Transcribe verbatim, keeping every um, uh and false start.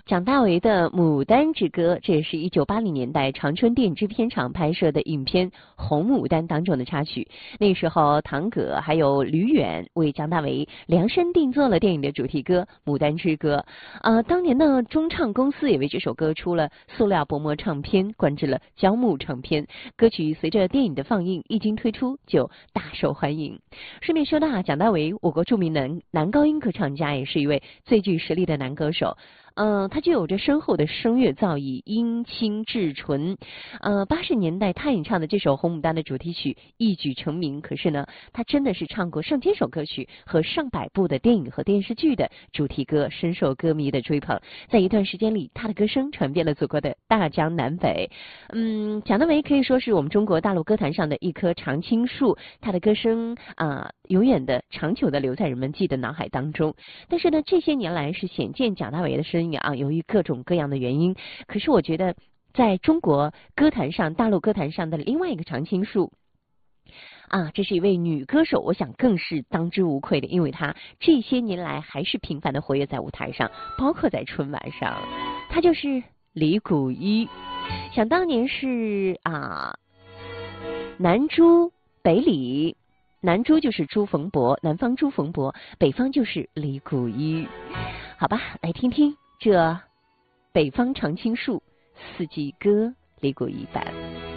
蒋大为的《牡丹之歌》，这也是一九八零年代长春电影制片厂拍摄的影片《红牡丹》当中的插曲。那时候，唐葛还有吕远为蒋大为量身定做了电影的主题歌《牡丹之歌》。呃，当年呢，中唱公司也为这首歌出了塑料薄膜唱片，灌制了胶木唱片。歌曲随着电影的放映，一经推出就大受欢迎。顺便说到啊，蒋大为，我国著名男男高音歌唱家，也是一位最具实力的男歌手。呃，他就有着深厚的声乐造诣，音清至纯。呃，八十年代他演唱的这首《红牡丹》的主题曲一举成名。可是呢，他真的是唱过上千首歌曲和上百部的电影和电视剧的主题歌，深受歌迷的追捧。在一段时间里，他的歌声传遍了祖国的大江南北。嗯，蒋大为可以说是我们中国大陆歌坛上的一棵常青树，他的歌声啊、呃，永远的、长久的留在人们记的脑海当中。但是呢，这些年来是显见蒋大为的声音啊，由于各种各样的原因，可是我觉得在中国歌坛上、大陆歌坛上的另外一个常青树啊，这是一位女歌手，我想更是当之无愧的，因为她这些年来还是频繁的活跃在舞台上，包括在春晚上。她就是李谷一。想当年是啊，南朱北李。南朱就是朱逢博，南方朱逢博，北方就是李谷一。好吧，来听听这北方常青树四季歌李谷一版。